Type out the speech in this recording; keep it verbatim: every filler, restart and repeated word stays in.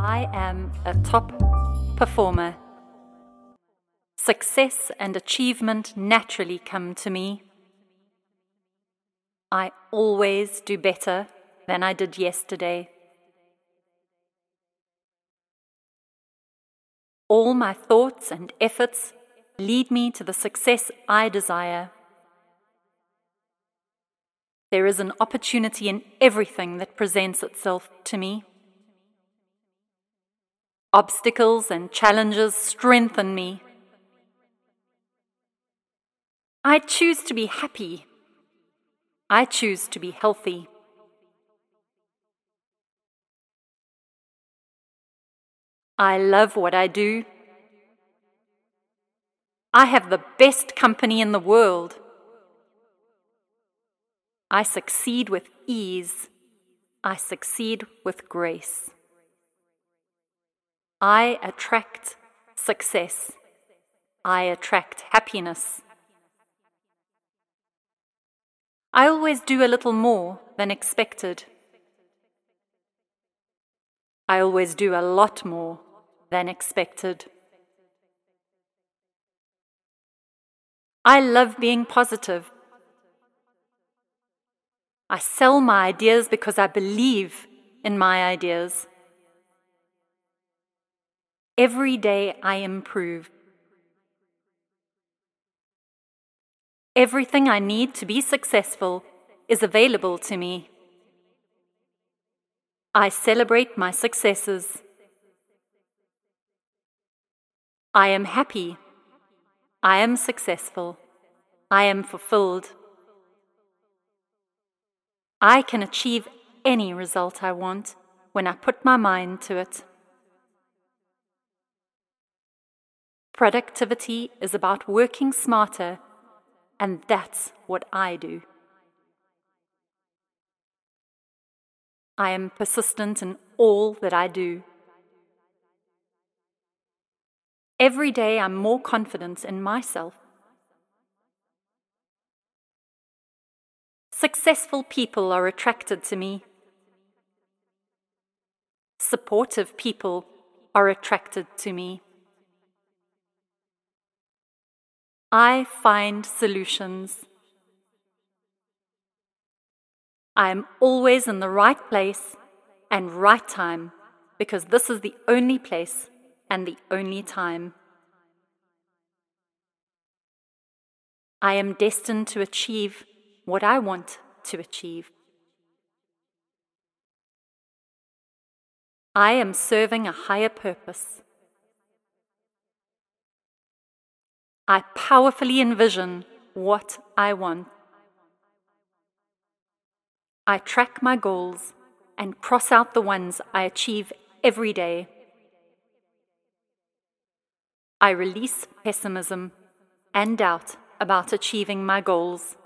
I am a top performer. Success and achievement naturally come to me. I always do better than I did yesterday. All my thoughts and efforts lead me to the success I desire. There is an opportunity in everything that presents itself to me. Obstacles and challenges strengthen me. I choose to be happy. I choose to be healthy. I love what I do. I have the best company in the world. I succeed with ease. I succeed with grace. I attract success. I attract happiness. I always do a little more than expected. I always do a lot more than expected. I love being positive. I sell my ideas because I believe in my ideas. Every day I improve. Everything I need to be successful is available to me. I celebrate my successes. I am happy. I am successful. I am fulfilled. I can achieve any result I want when I put my mind to it. Productivity is about working smarter, and that's what I do. I am persistent in all that I do. Every day I'm more confident in myself. Successful people are attracted to me. Supportive people are attracted to me. I find solutions. I am always in the right place and right time because this is the only place and the only time. I am destined to achieve what I want to achieve. I am serving a higher purpose. I powerfully envision what I want. I track my goals and cross out the ones I achieve every day. I release pessimism and doubt about achieving my goals.